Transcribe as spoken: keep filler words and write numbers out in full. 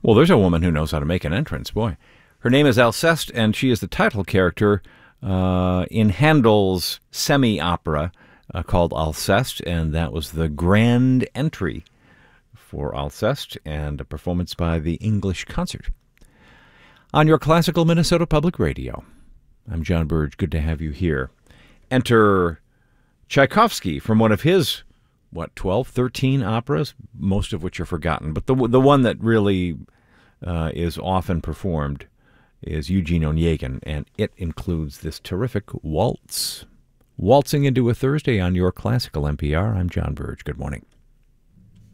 Well, there's a woman who knows how to make an entrance, boy. Her name is Alceste, and she is the title character uh, in Handel's semi-opera uh, called Alceste, and that was the grand entry for Alceste and a performance by the English Concert. On your classical Minnesota Public Radio, I'm John Burge. Good to have you here. Enter Tchaikovsky from one of his, what, twelve, thirteen operas, most of which are forgotten, but the the one that really uh, is often performed is Eugene Onegin, and it includes this terrific waltz. Waltzing into a Thursday on your classical N P R. I'm John Burge. Good morning.